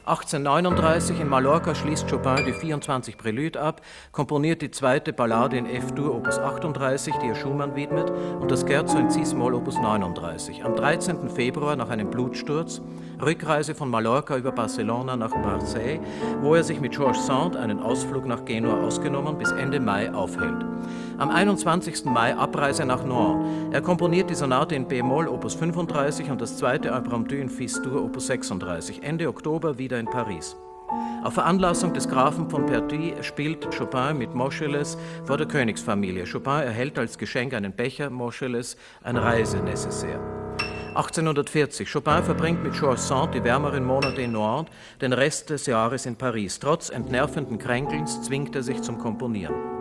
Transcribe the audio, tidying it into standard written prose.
1839 in Mallorca schließt Chopin die 24 Prélude ab, komponiert die zweite Ballade in F-Dur Opus 38, die er Schumann widmet, und das Scherzo in Cis-Moll Opus 39. Am 13. Februar nach einem Blutsturz, Rückreise von Mallorca über Barcelona nach Marseille, wo er sich mit Georges Sand einen Ausflug nach Genua ausgenommen bis Ende Mai aufhält. Am 21. Mai Abreise nach Nantes. Er komponiert die Sonate in B-Moll Opus 35 und das zweite Impromptu in Fis-Dur Opus 36. Ende Oktober wieder in Paris. Auf Veranlassung des Grafen von Pertuis spielt Chopin mit Moscheles vor der Königsfamilie. Chopin erhält als Geschenk einen Becher, Moscheles ein Reisenecessaire. 1840. Chopin verbringt mit Georges Sand die wärmeren Monate in Nantes, den Rest des Jahres in Paris. Trotz entnervenden Kränkelns zwingt er sich zum Komponieren.